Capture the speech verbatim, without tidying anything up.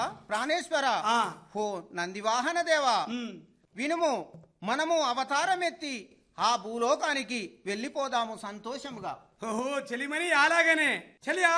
ప్రాణేశ్వర హో నందివాహన దేవా వినుము, మనము అవతారం ఎత్తి ఆ భూలోకానికి వెళ్ళిపోదాము సంతోషముగా. ఓహో చెలిమని అలాగనే చెలి